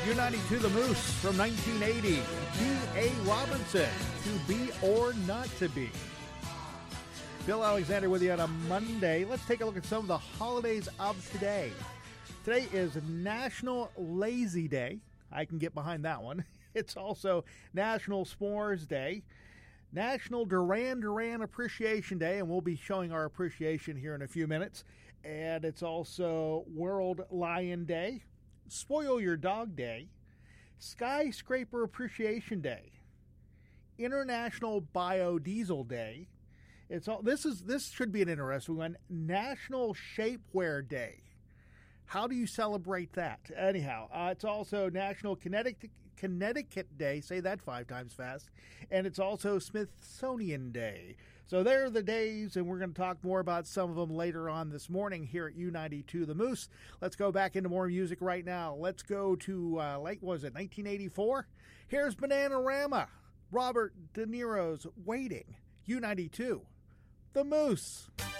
U92 The Moose from 1980. B.A. Robinson, To Be or Not to Be. Bill Alexander with you on a Monday. Let's take a look at some of the holidays of today. Today is National Lazy Day. I can get behind that one. It's also National S'mores Day, National Duran Duran Appreciation Day, and we'll be showing our appreciation here in a few minutes. And it's also World Lion Day, Spoil Your Dog Day, Skyscraper Appreciation Day, International Biodiesel Day. This should be an interesting one. National Shapewear Day. How do you celebrate that? Anyhow, it's also National Connecticut Day. Say that 5 times fast. And it's also Smithsonian Day. So there are the days, and we're going to talk more about some of them later on this morning here at U92 The Moose. Let's go back into more music right now. Let's go to, 1984? Here's Bananarama. Robert De Niro's Waiting. U92 The Moose.